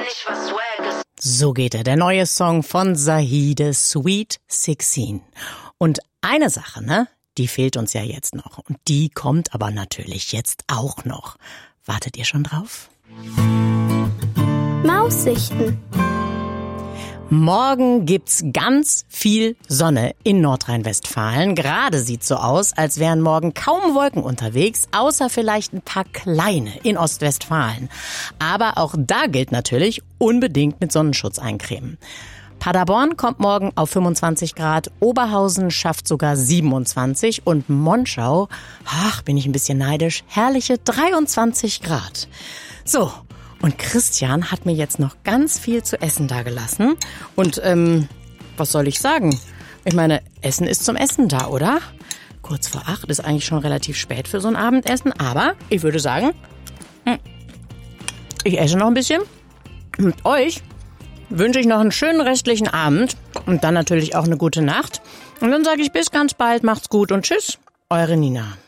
So geht er, der neue Song von Zahide, Sweet 16. Und eine Sache, ne, die fehlt uns ja jetzt noch. Und die kommt aber natürlich jetzt auch noch. Wartet ihr schon drauf? Maussichten. Morgen gibt's ganz viel Sonne in Nordrhein-Westfalen. Gerade sieht's so aus, als wären morgen kaum Wolken unterwegs, außer vielleicht ein paar kleine in Ostwestfalen. Aber auch da gilt natürlich, unbedingt mit Sonnenschutz eincremen. Paderborn kommt morgen auf 25 Grad, Oberhausen schafft sogar 27 und Monschau, ach, bin ich ein bisschen neidisch, herrliche 23 Grad. So. Und Christian hat mir jetzt noch ganz viel zu essen dagelassen. Und, was soll ich sagen? Ich meine, Essen ist zum Essen da, oder? Kurz vor 8 ist eigentlich schon relativ spät für so ein Abendessen. Aber ich würde sagen, ich esse noch ein bisschen. Mit euch wünsche ich noch einen schönen restlichen Abend. Und dann natürlich auch eine gute Nacht. Und dann sage ich bis ganz bald, macht's gut und tschüss, eure Nina.